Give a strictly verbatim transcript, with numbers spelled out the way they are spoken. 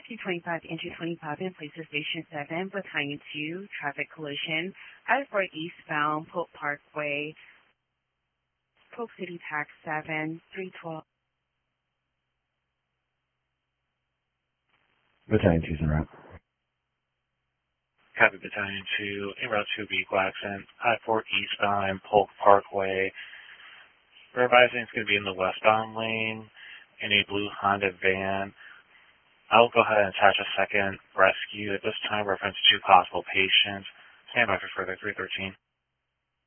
two twenty-five and two twenty-five in place of Station seven, Battalion two, traffic collision at four eastbound Polk Parkway, Polk City Tax seven, three twelve. Battalion two's en route. Copy Battalion two, en route to vehicle accident, I four eastbound Polk Parkway. We're advising it's going to be in the westbound lane in a blue Honda van. I'll go ahead and attach a second rescue. At this time, reference two possible patients. Stand by for further three thirteen.